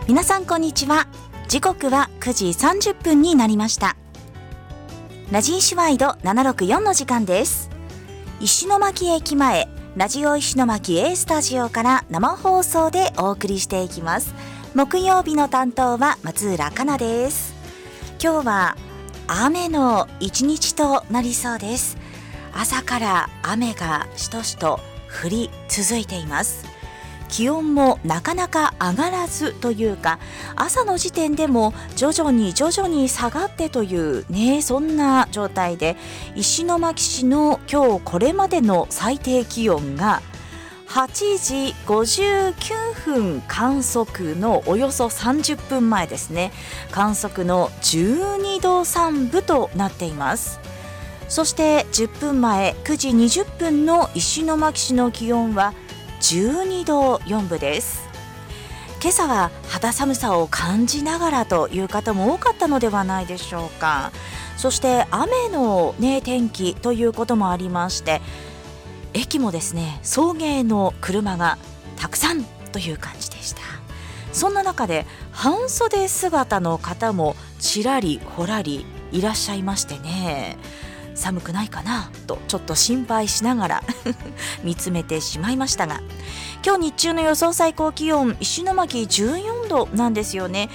皆さんこんにちは。時刻は9時30分になりました。ラジ石ワイド764の時間です。石巻駅前、ラジオ石巻 A スタジオから生放送でお送りしていきます。木曜日の担当は松浦香奈です。今日は雨の一日となりそうです。朝から雨がしとしと降り続いています。気温もなかなか上がらずというか、朝の時点でも徐々に下がってというね、そんな状態で、石巻市の今日これまでの最低気温が8時59分観測のおよそ30分前ですね、観測の12度3分となっています。そして10分前9時20分の石巻市の気温は12度4分です。今朝は肌寒さを感じながらという方も多かったのではないでしょうか。そして雨の、天気ということもありまして、駅もですね、送迎の車がたくさんという感じでした。そんな中で半袖姿の方もちらりほらりいらっしゃいましてね、寒くないかなとちょっと心配しながら見つめてしまいましたが、今日日中の予想最高気温、石巻14度なんですよね。